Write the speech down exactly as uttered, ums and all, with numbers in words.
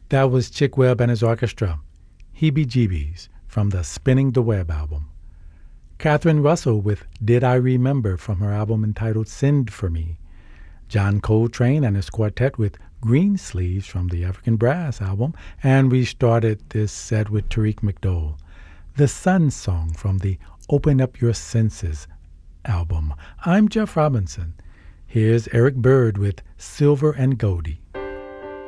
That was Chick Webb and his orchestra, Heebie-Jeebies, from the Spinning the Web album. Catherine Russell with Did I Remember from her album entitled Send For Me. John Coltrane and his quartet with Green Sleeves from the African Brass album. And we started this set with Tariq McDowell, The Sun Song from the Open Up Your Senses album. I'm Jeff Robinson. Here's Eric Bird with Silver and Goldie.